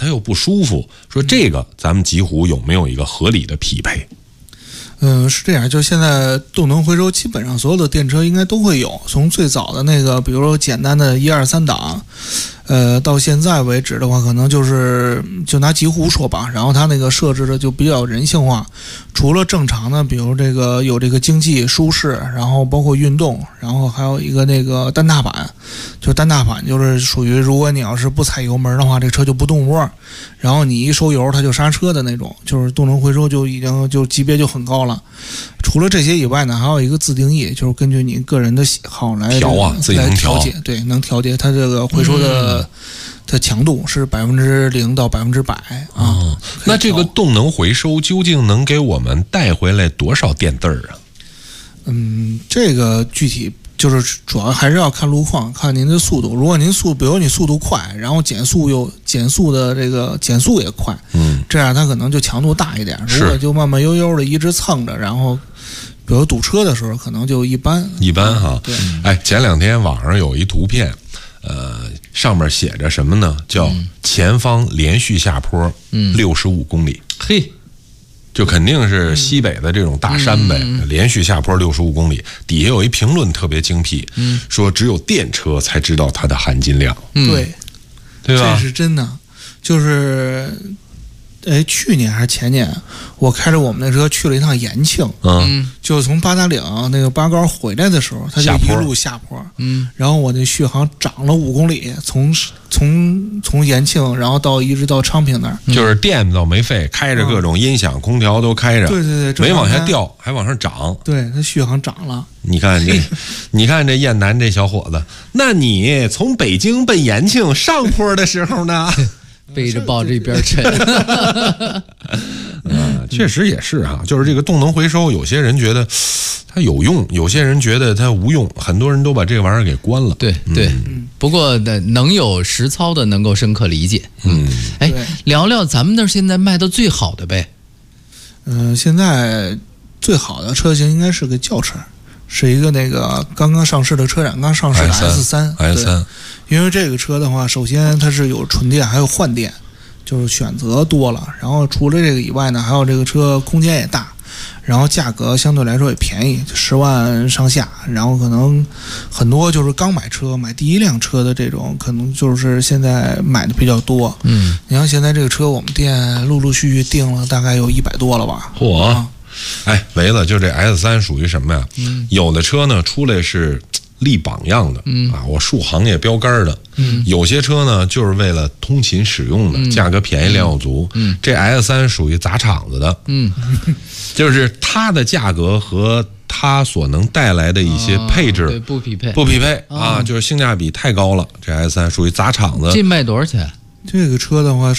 又不舒服，说这个咱们极狐有没有一个合理的匹配？ 是这样，就现在动能回收，基本上所有的电车应该都会有，从最早的那个，比如说简单的1、2、3档，到现在为止的话，可能就拿极狐说吧，然后它那个设置的就比较人性化，除了正常的，比如这个有这个经济舒适，然后包括运动，然后还有一个那个单踏板，就单踏板就是属于如果你要是不踩油门的话，这车就不动窝，然后你一收油它就刹车的那种，就是动能回收就已经就级别就很高了。除了这些以外呢，还有一个自定义，就是根据你个人的喜好来调啊，自己能调节，对，能调节它这个回收的它强度是0%到100%啊。 那这个动能回收究竟能给我们带回来多少电字儿啊？ 这个具体就是主要还是要看路况，看您的速度。如果您比如你速度快，然后减速的这个减速也快，这样它可能就强度大一点。如果就慢慢悠悠的一直蹭着，然后比如堵车的时候，可能就一般哈。 对， 前2天网上有一图片，上面写着什么呢？叫前方连续下坡65公里。 嘿。 就肯定是西北的这种大山呗，连续下坡65公里。底下有一评论特别精辟，说只有电车才知道它的含金量。 对吧？ 这是真的。就是去年还是前年，我开着我们那车去了一趟延庆，就从八达岭那个八高回来的时候，它就一路下坡，然后我那续航涨了5公里，从延庆然后一直到昌平那儿， 就是电倒没费，开着各种音响、空调都开着， 对， 没往下掉，还往上涨， 对，它续航涨了。 你看你看这燕南这小伙子，那你从北京奔延庆上坡的时候呢？ 背着抱着一边沉， 确实也是哈，就是这个动能回收，有些人觉得它有用，有些人觉得它无用，很多人都把这个玩意儿给关了。 对，不过能有实操的能够深刻理解。聊聊咱们那儿现在卖的最好的呗。 现在最好的车型应该是个轿车。是一个那个刚刚上市的车展，刚上市的 S3，因为这个车的话，首先它是有纯电，还有换电，就是选择多了。然后除了这个以外呢，还有这个车空间也大，然后价格相对来说也便宜，10万上下。然后可能很多就是刚买车，买第一辆车的这种，可能就是现在买的比较多。你像现在这个车，我们店陆陆续续订了大概有100多了吧。 嚯！维子，就这 S3 属于什么呀？有的车呢出来是立榜样的，我树行业标杆的，有些车呢就是为了通勤使用的，价格便宜量又足。这 S3 属于砸场子的，就是它的价格和它所能带来的一些配置不匹配啊，就是性价比太高了。这 S3 属于砸场子。 这卖多少钱？ 这个车的话